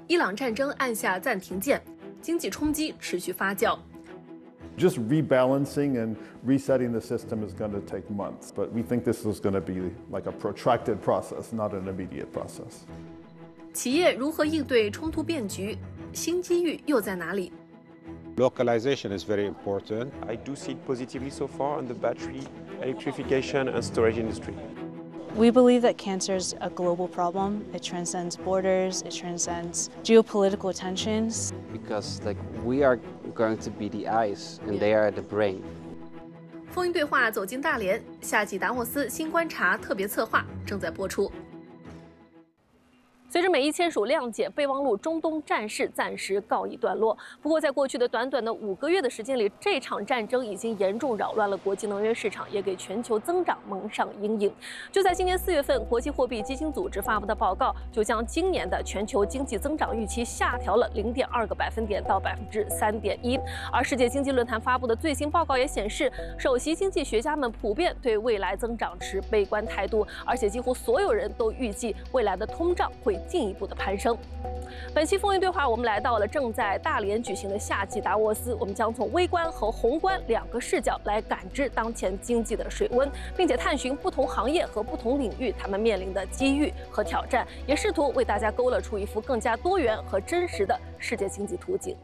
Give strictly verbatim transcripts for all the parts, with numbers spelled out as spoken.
伊朗战争按下暂停键，经济冲击持续发酵。 Just rebalancing and resetting the system is going to take months, but we think this is going to be like a protracted process, not an immediate process. 企业如何应对冲突变局？新机遇又在哪里？ Localization is very important. I do see it positively so far on the battery, electrification and storage industry. We believe that cancer is a global problem. It transcends borders, it transcends geopolitical tensions. Because like we are going to be the eyes and they are the brain. 风云对话走进大连，夏季达沃斯新观察特别策划正在播出。 随着美伊签署谅解，备忘录中东战事暂时告一段落。不过，在过去的短短的五个月的时间里，这场战争已经严重扰乱了国际能源市场，也给全球增长蒙上阴影。就在今年四月份，国际货币基金组织发布的报告就将今年的全球经济增长预期下调了零点二个百分点到百分之三点一。而世界经济论坛发布的最新报告也显示，首席经济学家们普遍对未来增长持悲观态度，而且几乎所有人都预计未来的通胀会 进一步的攀升。本期风云对话，我们来到了正在大连举行的夏季达沃斯，我们将从微观和宏观两个视角来感知当前经济的水温，并且探寻不同行业和不同领域他们面临的机遇和挑战，也试图为大家勾勒出一幅更加多元和真实的世界经济图景。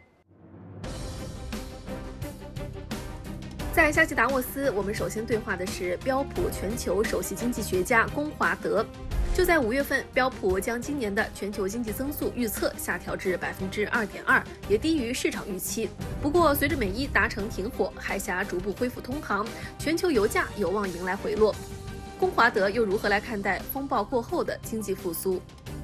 在夏季达沃斯，我们首先对话的是标普全球首席经济学家龚华德。就在五月份，标普将今年的全球经济增速预测下调至百分之二点二，也低于市场预期。不过，随着美伊达成停火，海峡逐步恢复通航，全球油价有望迎来回落。龚华德又如何来看待风暴过后的经济复苏？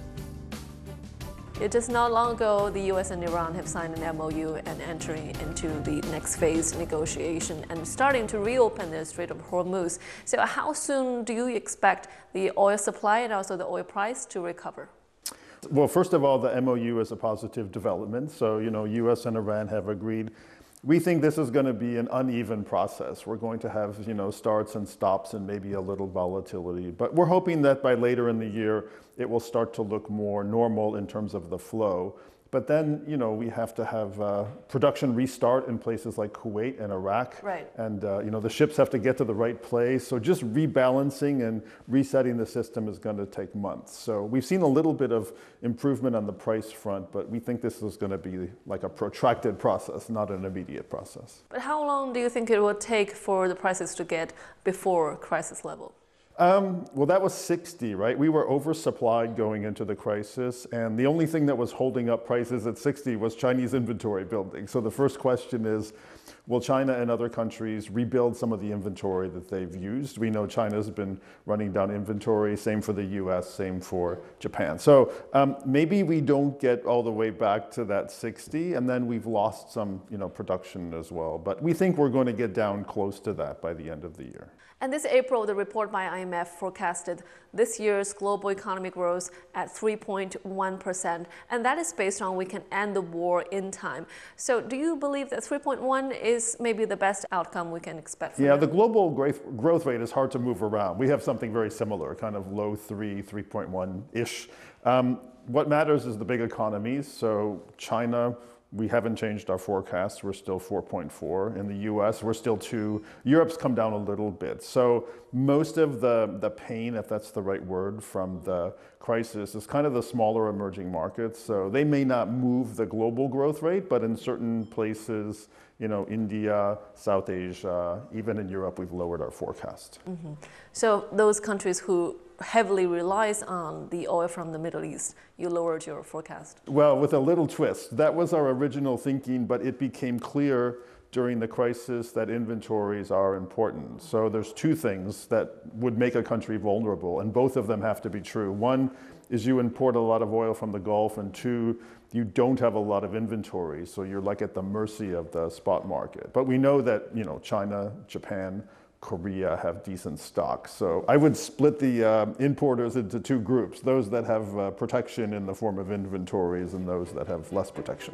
It is not long ago the U S and Iran have signed an M O U and entering into the next phase negotiation and starting to reopen the Strait of Hormuz. So how soon do you expect the oil supply and also the oil price to recover? Well, first of all, the M O U is a positive development. So, you know, U S and Iran have agreed. We think this is going to be an uneven process. We're going to have, you know, starts and stops and maybe a little volatility. But we're hoping that by later in the year, it will start to look more normal in terms of the flow. But then, you know, we have to have uh, production restart in places like Kuwait and Iraq. Right. And, uh, you know, the ships have to get to the right place. So just rebalancing and resetting the system is going to take months. So we've seen a little bit of improvement on the price front, but we think this is going to be like a protracted process, not an immediate process. But how long do you think it will take for the prices to get before crisis level? Um, well, that was sixty, right? We were oversupplied going into the crisis, and the only thing that was holding up prices at sixty was Chinese inventory building. So the first question is, will China and other countries rebuild some of the inventory that they've used? We know China's been running down inventory, same for the U S, same for Japan. So um, maybe we don't get all the way back to that sixty, and then we've lost some, you know, production as well. But we think we're going to get down close to that by the end of the year. And this April, the report by I M F forecasted this year's global economic growth at three point one percent, and that is based on we can end the war in time. So do you believe that three point one is maybe the best outcome we can expect from Yeah, now? The global growth rate is hard to move around. We have something very similar, kind of low three, three point one-ish. Um, what matters is the big economies. So China, we haven't changed our forecast. We're still four point four. In the U S, we're still two. Europe's come down a little bit. So most of the, the pain, if that's the right word, from the crisis is kind of the smaller emerging markets. So they may not move the global growth rate, but in certain places, you know, India, South Asia, even in Europe, we've lowered our forecast. Mm-hmm. So those countries who heavily relies on the oil from the Middle East, you lowered your forecast? Well, with a little twist. That was our original thinking, but it became clear during the crisis that inventories are important. So there's two things that would make a country vulnerable, and both of them have to be true. One is you import a lot of oil from the Gulf, and two, you don't have a lot of inventory, so you're like at the mercy of the spot market. But we know that, you know, China, Japan, Korea have decent stocks. So I would split the uh, importers into two groups, those that have uh, protection in the form of inventories and those that have less protection.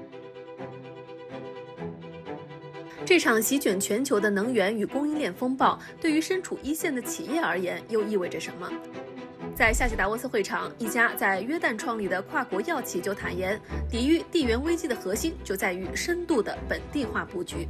这场席卷全球的能源与供应链风暴，对于身处一线的企业而言，又意味着什么？ 在夏季达沃斯会场，一家在约旦创立的跨国药企就坦言，抵御地缘危机的核心就在于深度的本地化布局。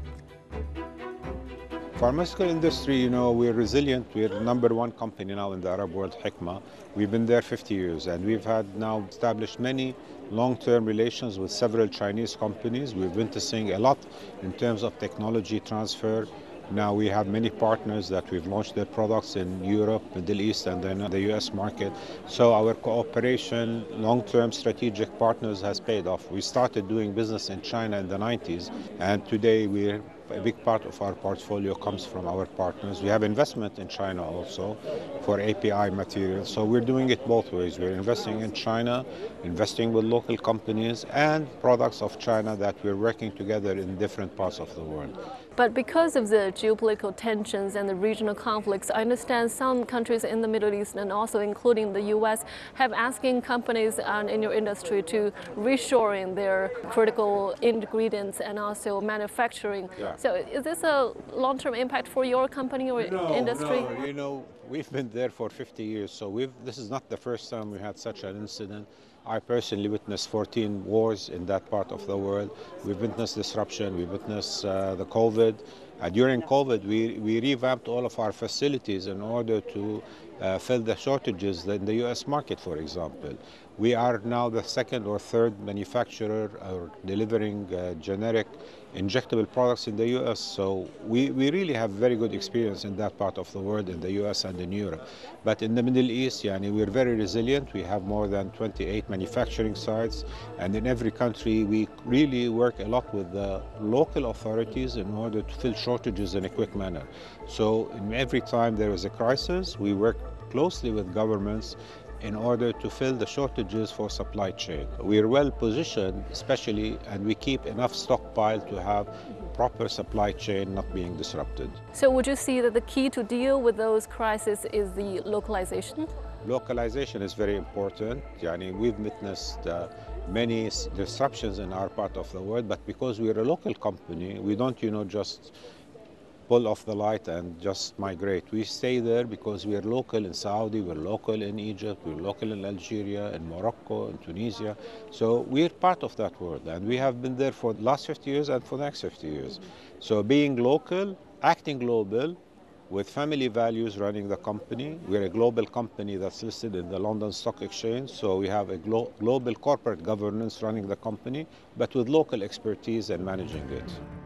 Pharmaceutical industry, you know, we're resilient. We're the number one company now in the Arab world, Hikma. We've been there fifty years, and we've had now established many long-term relations with several Chinese companies. We're witnessing a lot in terms of technology transfer. Now we have many partners that we've launched their products in Europe, Middle East, and then the U S market. So our cooperation, long-term strategic partners has paid off. We started doing business in China in the nineties, and today we're a big part of our portfolio comes from our partners. We have investment in China also for A P I materials. So we're doing it both ways. We're investing in China, investing with local companies and products of China that we're working together in different parts of the world. But because of the geopolitical tensions and the regional conflicts, I understand some countries in the Middle East and also including the U S have asking companies uh, in your industry to reshoring their critical ingredients and also manufacturing. Yeah. So is this a long-term impact for your company or no, industry? No, you know, we've been there for fifty years, so we've, this is not the first time we had such an incident. I personally witnessed fourteen wars in that part of the world. We've witnessed disruption, we witnessed uh, the COVID. Uh, during COVID, we, we revamped all of our facilities in order to uh, fill the shortages in the U S market, for example. We are now the second or third manufacturer uh, delivering uh, generic injectable products in the U S. So we, we really have very good experience in that part of the world, in the U S and in Europe. But in the Middle East, yani, we're very resilient. We have more than twenty-eight manufacturing sites. And in every country, we really work a lot with the local authorities in order to fill shortages in a quick manner. So in every time there is a crisis, we work closely with governments in order to fill the shortages for supply chain. We're well positioned, especially, and we keep enough stockpile to have proper supply chain not being disrupted. So would you see that the key to deal with those crises is the localization? Localization is very important. Yani, we've witnessed uh, many disruptions in our part of the world, but because we're a local company, we don't, you know, just pull off the light and just migrate. We stay there because we are local in Saudi, we're local in Egypt, we're local in Algeria, in Morocco, in Tunisia. So we're part of that world, and we have been there for the last fifty years and for the next fifty years. So being local, acting global, with family values running the company. We're a global company that's listed in the London Stock Exchange, so we have a glo global corporate governance running the company, but with local expertise in managing it.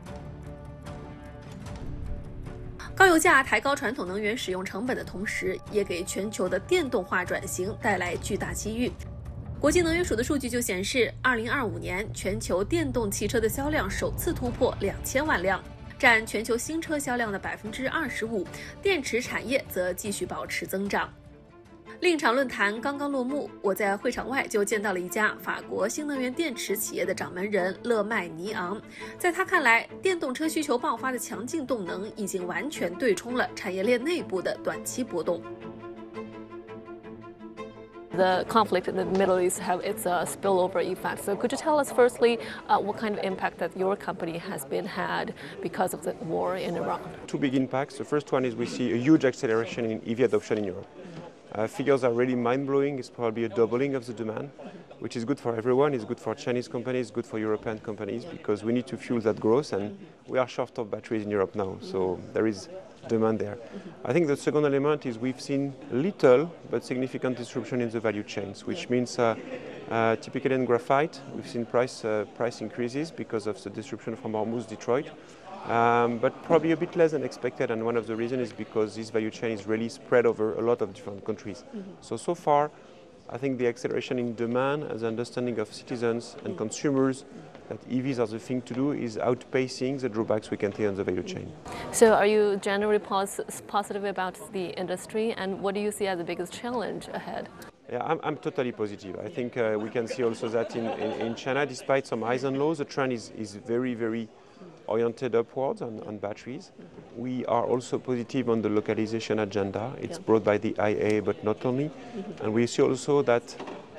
高油价抬高传统能源使用成本的同时，也给全球的电动化转型带来巨大机遇。国际能源署的数据就显示，二零二五年全球电动汽车的销量首次突破两千万辆，占全球新车销量的百分之二十五。电池产业则继续保持增长。另一场论坛刚刚落幕，我在会场外就见到了一家法国新能源电池企业的掌门人勒麦尼昂。在他看来，电动车需求爆发的强劲动能已经完全对冲了产业链内部的短期波动。The conflict in the Middle East have its uh, spillover effect. So could you tell us firstly uh, what kind of impact that your company has been had because of the war in Iran? Two big impacts. The first one is we see a huge acceleration in E V adoption in Europe. Uh, figures are really mind-blowing. It's probably a doubling of the demand, which is good for everyone. It's good for Chinese companies, good for European companies, because we need to fuel that growth, and we are short of batteries in Europe now, so there is demand there. I think the second element is we've seen little but significant disruption in the value chains, which means uh, uh, typically in graphite, we've seen price, uh, price increases because of the disruption from Hormuz, Detroit. Um, but probably a bit less than expected, and one of the reasons is because this value chain is really spread over a lot of different countries. Mm-hmm. So, so far, I think the acceleration in demand and the understanding of citizens and consumers that E Vs are the thing to do is outpacing the drawbacks we can see on the value chain. So are you generally pos positive about the industry, and what do you see as the biggest challenge ahead? Yeah, I'm, I'm totally positive. I think uh, we can see also that in, in, in China, despite some highs and lows, the trend is, is very, very oriented upwards on, on batteries. Mm-hmm. We are also positive on the localization agenda. It's yeah. brought by the I A, but not only. Mm-hmm. And we see also that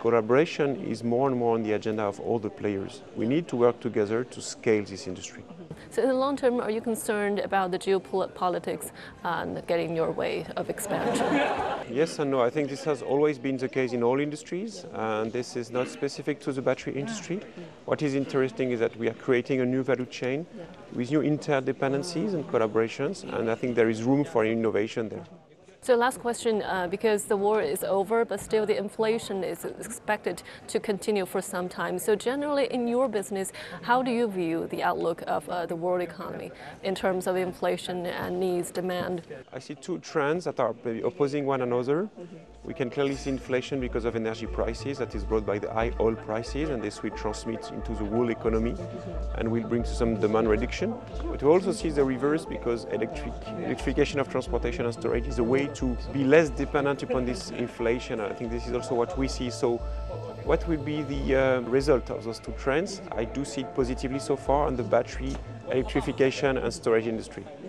collaboration is more and more on the agenda of all the players. We need to work together to scale this industry. Mm-hmm. So in the long term, are you concerned about the geopolitics and getting in your way of expansion? Yes and no. I think this has always been the case in all industries, and this is not specific to the battery industry. What is interesting is that we are creating a new value chain with new interdependencies and collaborations, and I think there is room for innovation there. So last question, uh, because the war is over, but still the inflation is expected to continue for some time. So generally in your business, how do you view the outlook of uh, the world economy in terms of inflation and needs, demand? I see two trends that are maybe opposing one another. Mm-hmm. We can clearly see inflation because of energy prices that is brought by the high oil prices, and this will transmit into the whole economy mm-hmm. and will bring to some demand reduction. But we also see the reverse because electric, electrification of transportation and storage is a way to be less dependent upon this inflation. I think this is also what we see. So what will be the uh, result of those two trends? I do see it positively so far on the battery, electrification and storage industry.